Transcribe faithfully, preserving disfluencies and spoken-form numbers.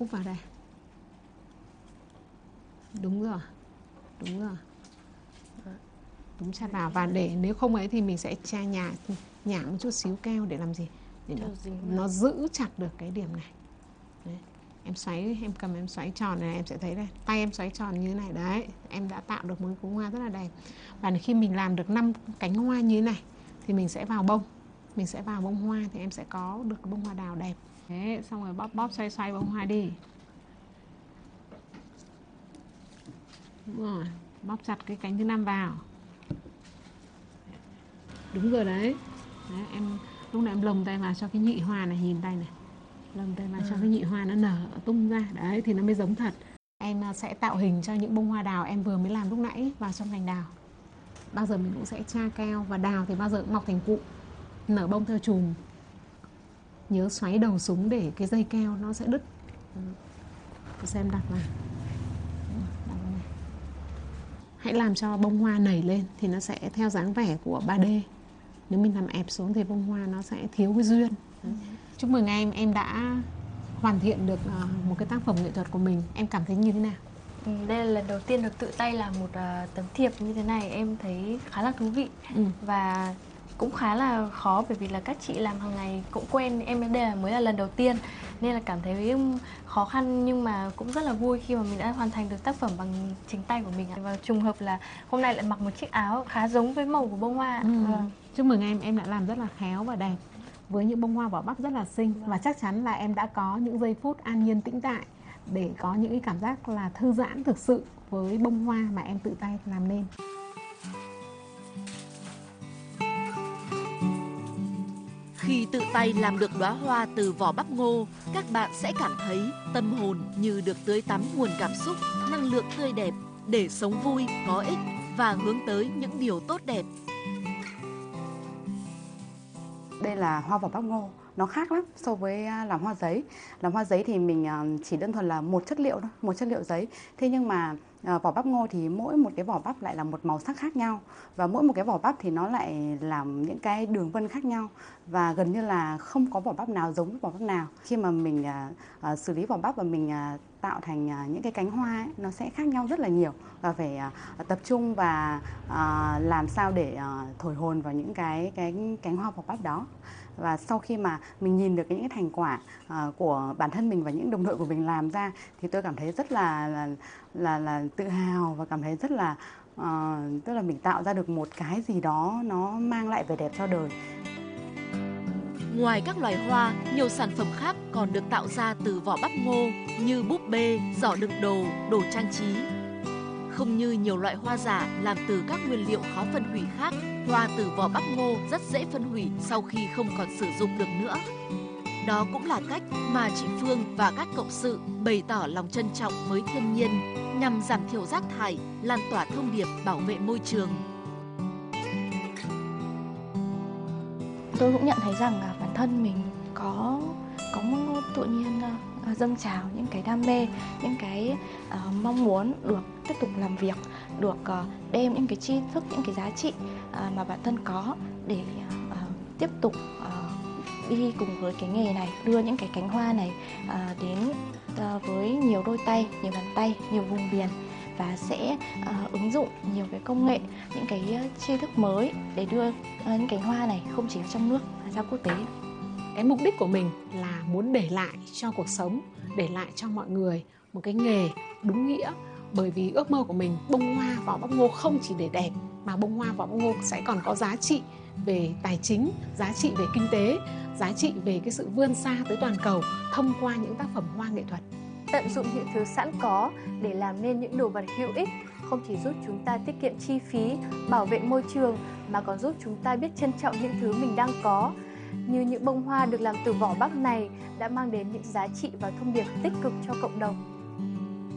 úp vào đây. Đúng rồi, đúng rồi. Đúng chặt vào, và để nếu không ấy thì mình sẽ tra nhà nhả một chút xíu keo để làm gì? Để nó, nó giữ chặt được cái điểm này. Đấy. Em xoáy, em cầm em xoáy tròn này, em sẽ thấy đây, tay em xoáy tròn như thế này đấy, em đã tạo được một cái hoa rất là đẹp. Và khi mình làm được năm cánh hoa như thế này thì mình sẽ vào bông, mình sẽ vào bông hoa thì em sẽ có được cái bông hoa đào đẹp. Đấy, xong rồi bóp bóp xoay xoay bông hoa đi. Đúng rồi, bóp chặt cái cánh thứ năm vào. Đúng rồi đấy. Đấy, em lúc này em lồng tay vào cho cái nhị hoa này, nhìn tay này, lồng tay vào ừ. cho cái nhị hoa nó nở tung ra, đấy thì nó mới giống thật. Em sẽ tạo hình cho những bông hoa đào em vừa mới làm lúc nãy vào trong cành đào. Bao giờ mình cũng sẽ tra keo, và đào thì bao giờ cũng mọc thành cụm, nở bông theo chùm. Nhớ xoáy đầu súng để cái dây keo nó sẽ đứt. Xem đặt vào. Đặt vào này. Hãy làm cho bông hoa nảy lên thì nó sẽ theo dáng vẻ của ba D. Nếu mình làm ép xuống thì bông hoa nó sẽ thiếu cái duyên. Đấy. Chúc mừng em, em đã hoàn thiện được uh, một cái tác phẩm nghệ thuật của mình. Em cảm thấy như thế nào? Ừ, đây là lần đầu tiên được tự tay làm một uh, tấm thiệp như thế này. Em thấy khá là thú vị ừ. và cũng khá là khó, bởi vì là các chị làm hàng ngày cũng quen. Em đây là mới là lần đầu tiên nên là cảm thấy khó khăn, nhưng mà cũng rất là vui khi mà mình đã hoàn thành được tác phẩm bằng chính tay của mình. Và trùng hợp là hôm nay lại mặc một chiếc áo khá giống với màu của bông hoa. ừ. ừ. Chúc mừng em, em đã làm rất là khéo và đẹp với những bông hoa vỏ bắp rất là xinh. Và chắc chắn là em đã có những giây phút an nhiên tĩnh tại để có những cái cảm giác là thư giãn thực sự với bông hoa mà em tự tay làm nên. Khi tự tay làm được đóa hoa từ vỏ bắp ngô, các bạn sẽ cảm thấy tâm hồn như được tưới tắm nguồn cảm xúc, năng lượng tươi đẹp để sống vui, có ích và hướng tới những điều tốt đẹp. Đây là hoa vỏ bắp ngô, nó khác lắm so với làm hoa giấy. Làm hoa giấy thì mình chỉ đơn thuần là một chất liệu thôi, một chất liệu giấy. Thế nhưng mà vỏ bắp ngô thì mỗi một cái vỏ bắp lại là một màu sắc khác nhau, và mỗi một cái vỏ bắp thì nó lại làm những cái đường vân khác nhau, và gần như là không có vỏ bắp nào giống với vỏ bắp nào. Khi mà mình uh, xử lý vỏ bắp và mình uh, tạo thành uh, những cái cánh hoa ấy, nó sẽ khác nhau rất là nhiều, và phải uh, tập trung và uh, làm sao để uh, thổi hồn vào những cái cái cánh hoa vỏ bắp đó. Và sau khi mà mình nhìn được những cái thành quả uh, của bản thân mình và những đồng đội của mình làm ra thì tôi cảm thấy rất là là là, là tự hào, và cảm thấy rất là uh, tức là mình tạo ra được một cái gì đó nó mang lại vẻ đẹp cho đời. Ngoài các loài hoa, nhiều sản phẩm khác còn được tạo ra từ vỏ bắp ngô như búp bê, giỏ đựng đồ, đồ trang trí. Không như nhiều loại hoa giả làm từ các nguyên liệu khó phân hủy khác, hoa từ vỏ bắp ngô rất dễ phân hủy sau khi không còn sử dụng được nữa. Đó cũng là cách mà chị Phương và các cộng sự bày tỏ lòng trân trọng với thiên nhiên nhằm giảm thiểu rác thải, lan tỏa thông điệp bảo vệ môi trường. Tôi cũng nhận thấy rằng là bản thân mình có có một tự nhiên uh, dâng trào những cái đam mê, những cái uh, mong muốn được tiếp tục làm việc, được uh, đem những cái tri thức, những cái giá trị uh, mà bản thân có để uh, tiếp tục uh, đi cùng với cái nghề này, đưa những cái cánh hoa này uh, đến uh, với nhiều đôi tay, nhiều bàn tay, nhiều vùng miền, và sẽ uh, ứng dụng nhiều cái công nghệ, những cái uh, tri thức mới để đưa uh, những cánh hoa này không chỉ ở trong nước mà ra quốc tế. Cái mục đích của mình là muốn để lại cho cuộc sống, để lại cho mọi người một cái nghề đúng nghĩa. Bởi vì ước mơ của mình, bông hoa vỏ bắp ngô không chỉ để đẹp, mà bông hoa vỏ bắp ngô sẽ còn có giá trị về tài chính, giá trị về kinh tế, giá trị về cái sự vươn xa tới toàn cầu thông qua những tác phẩm hoa nghệ thuật. Tận dụng những thứ sẵn có để làm nên những đồ vật hữu ích không chỉ giúp chúng ta tiết kiệm chi phí, bảo vệ môi trường, mà còn giúp chúng ta biết trân trọng những thứ mình đang có. Như những bông hoa được làm từ vỏ bắp này đã mang đến những giá trị và thông điệp tích cực cho cộng đồng.